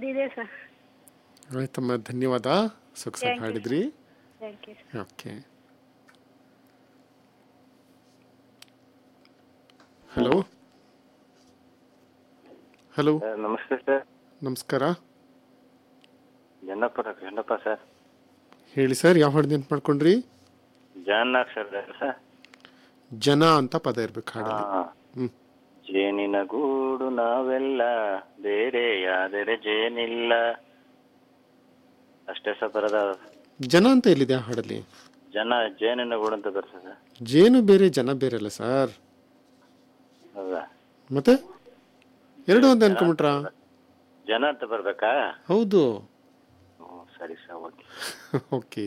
ಅದಿದೆ ಸರ್. ಆಯ್ತಮ್ಮ, ಧನ್ಯವಾದ. ಸೊಗಸಾಗಿ thank you ಹಾಡಿದ್ರಿ. Thank you. Okay. Hello hello, ನಮಸ್ತೆ ಸರ್. ನಮಸ್ಕಾರ. ಜನ್ನಪ್ಪ ಸರ್. ಹೇಳಿ ಸರ್, ಯಾವ ಹಾಡು ನೆನ್ಪು ಮಾಡ್ಕೊಂಡ್ರಿ? ಜಾನಾಕ್ಷರ ಸರ್. ಜನ ಅಂತ ಪದ ಇರ್ಬೇಕು ಹಾಡಲ್ಲಿ. ಹ್ಮ್. ಜೇನಿನ ಗೂಡು ನಾವೆಲ್ಲ ಬೇರೆಯಾದರೆ ಜೇನಿಲ್ಲ, ಅಷ್ಟೇ ಸರ್ ಬರದ. ಜನ ಅಂತ ಎಲ್ಲಿದೆ ಆ ಹಾಡಲ್ಲಿ? ಜೇನಿನ ಗೂಡು ಅಂತ ಬರ್ತದೆ ಸರ್. ಜೇನು ಬೇರೆ ಜನ ಬೇರೆ ಅಲ್ಲ ಸರ್. ಹೌದಾ? ಮತ್ತೆ ಎರಡು ಅಂತ ಅನ್ಕೊಂಬಿಟ್ರ? ಜನ ಅಂತ ಬರ್ಬೇಕಾ? ಹೌದು. ಸರಿ ಸರ್, ಓಕೆ. ಓಕೆ.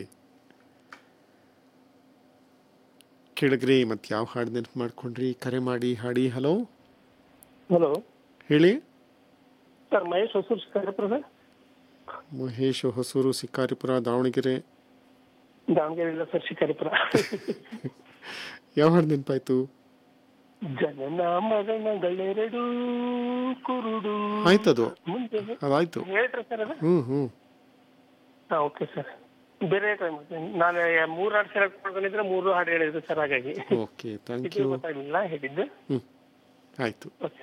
ಕೇಳಿದ್ರಿ, ಮತ್ತೆ ಯಾವ ಹಾಡು ನೆನಪು ಮಾಡ್ಕೊಂಡ್ರಿ? ಕರೆ ಮಾಡಿ ಹಾಡಿ. ಹಲೋ ಹಲೋ, ಹೇಳಿ. Sir Mahesh Hosur Shikaripura sir. ಮಹೇಶ್ ಹೊಸೂರು ಶಿಕಾರಿಪುರ, ದಾವಣಗೆರೆ. ದಾವಣಗೆರೆ ಇಲ್ಲ ಸರ್, ಶಿಕಾರಿಪುರ. ಯಾವ ಹಾಡು ನೆನಪಾಯ್ತು? ಜನನ ಮರಣಗಳೆರಡು ಕುರುಡು. ಆಯ್ತದು, ಮುಂದೆ ಅದಾಯ್ತು. ಹೇಳ್ರಿ ಸರ್ ಅದು. ಹ್ಮ್. ಹಾಂ, ಓಕೆ ಸರ್. ಬೇರೆ ಟ್ರೈ ಮಾಡ್ತೀನಿ. ನಾನು 3 ಹಾಡು ಸೆಲೆಕ್ಟ್ ಮಾಡ್ಕೊಂಡಿದ್ರೆ 3 ಹಾಡು ಹೇಳಿದ್ರು ಸರ್, ಹಾಗಾಗಿ ಓಕೆ, ಥ್ಯಾಂಕ್ ಇದು ಯು. ಗೊತ್ತಾಗಲಿಲ್ಲ ಹೇಳಿದ್ದು. ಆಯ್ತು. ಓಕೆ.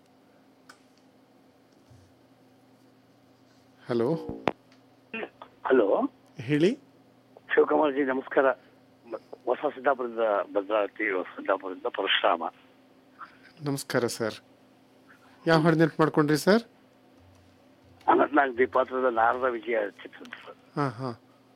ಹಲೋ ಹಲೋ, ಹೇಳಿ. ಶಿವಕುಮಾರ್ ಜಿ ನಮಸ್ಕಾರ. ಹೊಸ ಸಿದ್ದಾಪುರದ ಭದ್ರಾವತಿ, ಹೊಸ ಸಿದ್ದಾಪುರದಿಂದ ಪರಶುರಾಮ. ನಮಸ್ಕಾರ ಸರ್. ಯಾವ ಹಾಡು ನೆನಪು ಮಾಡ್ಕೊಂಡ್ರಿ ಸರ್? ಅನಂತನಾಗ್ ದ್ವಿಪಾತ್ರದ ನಾರದ ವಿಜಯ ಚಿತ್ರದ ಸರ್. ಹಾಂ.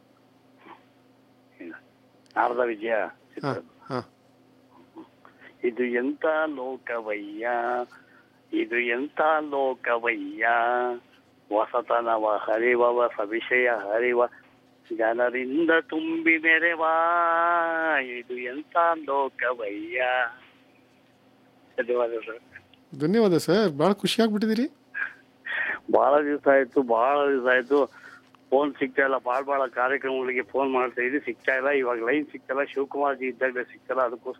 ನಾರದ ವಿಜಯ ಚಿತ್ರದ. ಹಾಂ. ಇದು ಎಂತ ಲೋಕವಯ್ಯ, ಇದು ಎಂತ ಲೋಕವಯ್ಯ, ಹೊಸತನವ ಹರಿವವ ಸವಿಷಯ ಹರಿವ ಜನರಿಂದ ತುಂಬಿ ಮೆರೆವಾ, ಇದು ಎಂತ ಲೋಕವಯ್ಯ. ಧನ್ಯವಾದ ಸರ್. ಧನ್ಯವಾದ ಸರ್, ಭಾಳ ಖುಷಿ ಆಗ್ಬಿಟ್ಟಿದ್ದೀರಿ. ಬಹಳ ದಿವಸ ಆಯ್ತು ಫೋನ್ ಸಿಗ್ತಾ ಇಲ್ಲ. ಭಾಳ ಕಾರ್ಯಕ್ರಮಗಳಿಗೆ ಫೋನ್ ಮಾಡ್ತಾ ಇದ್ವಿ, ಸಿಗ್ತಾ ಇಲ್ಲ. ಇವಾಗ ಲೈನ್ ಸಿಗ್ತಲ್ಲ, ಶಿವಕುಮಾರ್ ಜಿ ಇದ್ದಾಗ ಸಿಗ್ತಲ್ಲ, ಅದಕ್ಕೋಸ್ಕರ